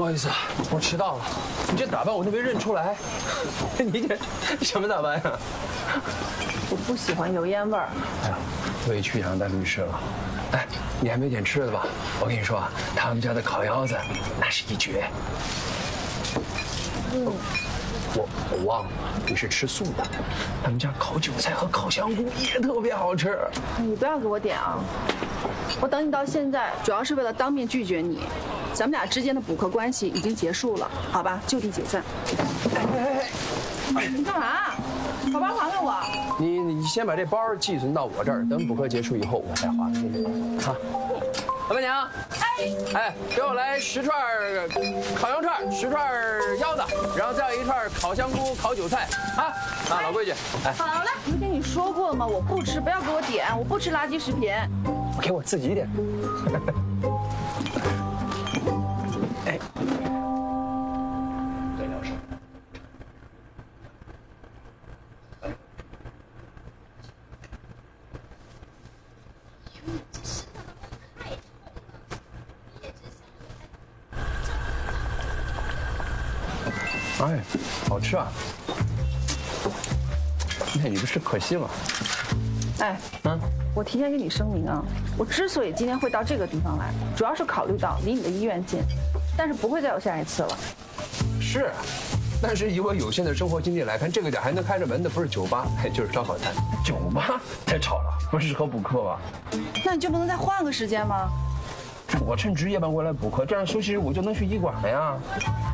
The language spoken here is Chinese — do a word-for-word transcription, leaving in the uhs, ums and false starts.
好意思，我迟到了。你这打扮我都没认出来，你这什么打扮呀？ 我不喜欢油烟味儿。 哎呀，委屈杨大律师了。哎，你还没点吃的吧？我跟你说，他们家的烤腰子那是一绝。嗯，我我忘了，你是吃素的。他们家烤韭菜和烤香菇也特别好吃。 你不要给我点啊！我等你到现在，主要是为了当面拒绝你。咱们俩之间的补课关系已经结束了，好吧？就地解散。哎哎哎！你干嘛？把包还给我。 你你先把这包寄存到我这儿，等补课结束以后我再还给你。啊，老板娘，哎哎，给我来十串烤羊串，十串腰子，然后再有一串烤香菇、烤韭菜啊啊，老规矩。哎， 好了，不是跟你说过吗？我不吃，不要给我点，我不吃垃圾食品。 我给我自己点。哎，对了是。哎，好吃啊！那你不吃可惜了。 哎，嗯，我提前跟你声明啊，我之所以今天会到这个地方来，主要是考虑到离你的医院近，但是不会再有下一次了。 是，但是以我有限的生活经济来看，这个点还能开着门的不是酒吧，就是烧烤摊。酒吧太吵了，不适合补课吧？ 那你就不能再换个时间吗？ 我趁值夜班过来补课，这样休息日我就能去医馆了呀。